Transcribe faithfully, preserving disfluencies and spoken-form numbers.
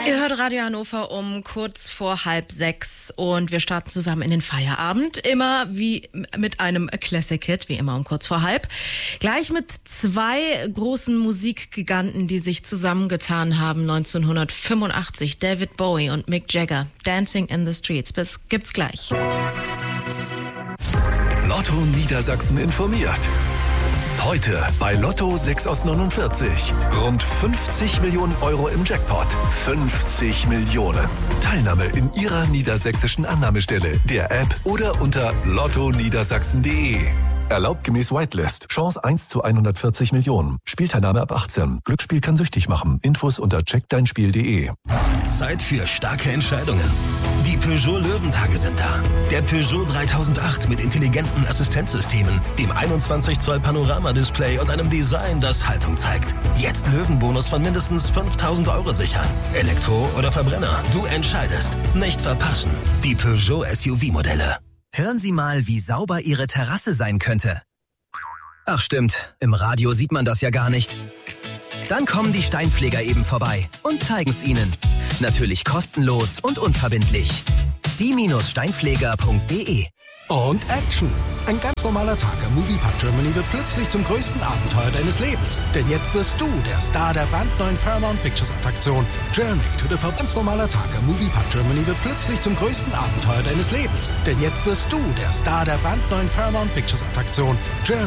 Ihr hört Radio Hannover um kurz vor halb sechs und wir starten zusammen in den Feierabend. Immer wie mit einem Classic-Hit, wie immer um kurz vor halb. Gleich mit zwei großen Musikgiganten, die sich zusammengetan haben neunzehnhundertfünfundachtzig. David Bowie und Mick Jagger. Dancing in the Streets. Bis gibt's gleich. Lotto Niedersachsen informiert. Heute bei Lotto sechs aus neunundvierzig. Rund fünfzig Millionen Euro im Jackpot. fünfzig Millionen. Teilnahme in Ihrer niedersächsischen Annahmestelle, der App oder unter lotto niedersachsen punkt de. Erlaubt gemäß Whitelist. Chance eins zu hundertvierzig Millionen. Spielteilnahme ab achtzehn. Glücksspiel kann süchtig machen. Infos unter check dein spiel punkt de. Zeit für starke Entscheidungen. Die Peugeot Löwentage sind da. Der Peugeot dreitausendacht mit intelligenten Assistenzsystemen, dem einundzwanzig Zoll Panoramadisplay und einem Design, das Haltung zeigt. Jetzt Löwenbonus von mindestens fünftausend Euro sichern. Elektro oder Verbrenner, du entscheidest. Nicht verpassen. Die Peugeot S U V-Modelle. Hören Sie mal, wie sauber Ihre Terrasse sein könnte. Ach stimmt, im Radio sieht man das ja gar nicht. Dann kommen die Steinpfleger eben vorbei und zeigen's Ihnen. Natürlich kostenlos und unverbindlich. die-steinpfleger punkt de. Und Action! Ein ganz normaler Tag am Moviepark Germany wird plötzlich zum größten Abenteuer deines Lebens. Denn jetzt wirst du der Star der brandneuen Paramount Pictures Attraktion Journey to the Fab. Ganz normaler Tag am Moviepark Germany wird plötzlich zum größten Abenteuer deines Lebens. Denn jetzt wirst du der Star der brandneuen Paramount Pictures Attraktion Journey